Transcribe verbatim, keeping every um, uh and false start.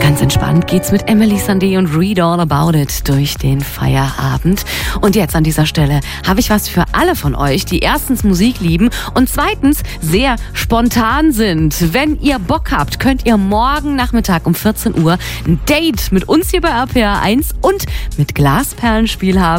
Ganz entspannt geht's mit Emily Sandé und Read All About It durch den Feierabend. Und jetzt an dieser Stelle habe ich was für alle von euch, die erstens Musik lieben und zweitens sehr spontan sind. Wenn ihr Bock habt, könnt ihr morgen Nachmittag um vierzehn Uhr ein Date mit uns hier bei R P R eins und mit Glasperlenspiel haben.